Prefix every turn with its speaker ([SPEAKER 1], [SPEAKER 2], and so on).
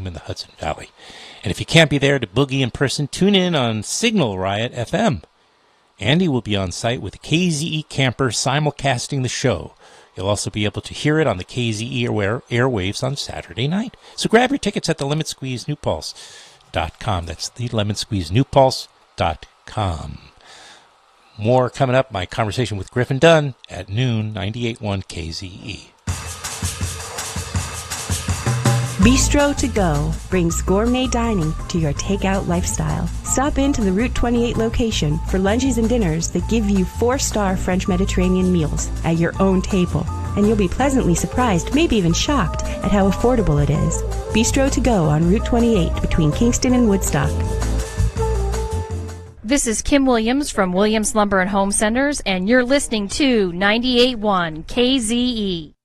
[SPEAKER 1] in the Hudson Valley. And if you can't be there to boogie in person, tune in on Signal Riot FM. Andy will be on site with the KZE camper simulcasting the show. You'll also be able to hear it on the KZE airwaves on Saturday night. So grab your tickets at the LemonSqueezeNewPulse.com. That's the LemonSqueezeNewPulse.com. More coming up, my conversation with Griffin Dunn at noon, 98.1 KZE.
[SPEAKER 2] Bistro to Go brings gourmet dining to your takeout lifestyle. Stop into the Route 28 location for lunches and dinners that give you 4-star French Mediterranean meals at your own table. And you'll be pleasantly surprised, maybe even shocked, at how affordable it is. Bistro to Go on Route 28 between Kingston and Woodstock.
[SPEAKER 3] This is Kim Williams from Williams Lumber and Home Centers, and you're listening to 98.1 KZE.